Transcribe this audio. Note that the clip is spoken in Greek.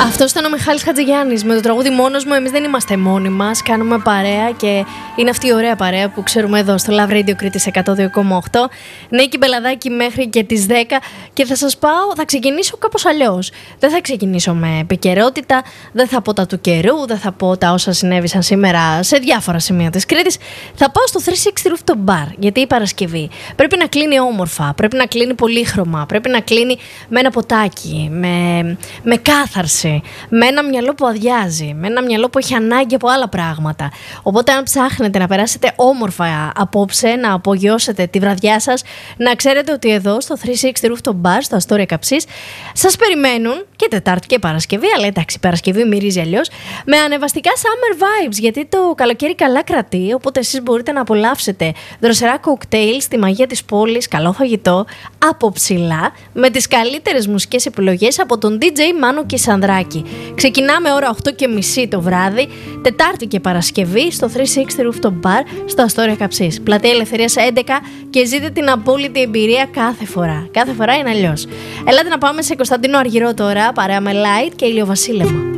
Αυτό ήταν ο Μιχάλης Χατζηγιάννης με το τραγούδι «Μόνος μου». Εμείς δεν είμαστε μόνοι μας, κάνουμε παρέα και είναι αυτή η ωραία παρέα που ξέρουμε εδώ στο Love Radio Κρήτης 102,8. Νίκη Μπελαδάκη μέχρι και τις 10 και θα ξεκινήσω κάπως αλλιώς. Δεν θα ξεκινήσω με επικαιρότητα, δεν θα πω τα του καιρού, δεν θα πω τα όσα συνέβησαν σήμερα σε διάφορα σημεία της Κρήτης. Θα πάω στο 360 Rooftop Bar, γιατί η Παρασκευή πρέπει να κλείνει όμορφα, πρέπει να κλείνει πολύχρωμα, πρέπει να κλείνει με ένα ποτάκι, με κάθαρση, με ένα μυαλό που αδειάζει, με ένα μυαλό που έχει ανάγκη από άλλα πράγματα. Οπότε, αν ψάχνετε να περάσετε όμορφα απόψε, να απογειώσετε τη βραδιά σας, να ξέρετε ότι εδώ στο 360 Rooftop Bar, στο Αστόρια Καψής, σας περιμένουν και Τετάρτη και Παρασκευή. Αλλά εντάξει, Παρασκευή μυρίζει αλλιώς. Με ανεβαστικά summer vibes, γιατί το καλοκαίρι καλά κρατεί. Οπότε, εσείς μπορείτε να απολαύσετε δροσερά κοκτέιλ στη μαγεία της πόλης, καλό φαγητό από ψηλά, με τις καλύτερες μουσικές επιλογές από τον DJ Μάνο Κισανδράκη. Ξεκινάμε ώρα 8:30 το βράδυ, Τετάρτη και Παρασκευή, στο 360 Rooftop Bar, στο Αστόρια Καψής. Πλατεία Ελευθερίας 11 και ζείτε την απόλυτη εμπειρία κάθε φορά. Κάθε φορά είναι αλλιώς. Ελάτε να πάμε σε Κωνσταντίνο Αργυρό τώρα, παρέα με Light και Ηλιοβασίλεμα.